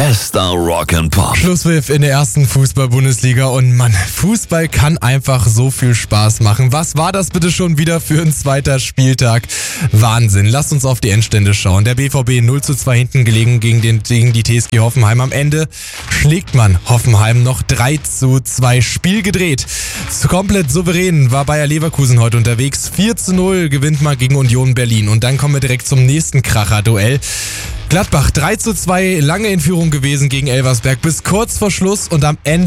Bester Rock and Pop. Schlusspfiff in der ersten Fußball-Bundesliga und Mann, Fußball kann einfach so viel Spaß machen. Was war das bitte schon wieder für ein zweiter Spieltag? Wahnsinn. Lasst uns auf die Endstände schauen. Der BVB 0:2 hinten gelegen gegen die TSG Hoffenheim. Am Ende schlägt man Hoffenheim noch 3:2. Spiel gedreht. Komplett souverän war Bayer Leverkusen heute unterwegs. 4:0 gewinnt man gegen Union Berlin. Und dann kommen wir direkt zum nächsten Kracher-Duell. Gladbach 3:2, lange in Führung gewesen gegen Elversberg bis kurz vor Schluss und am Ende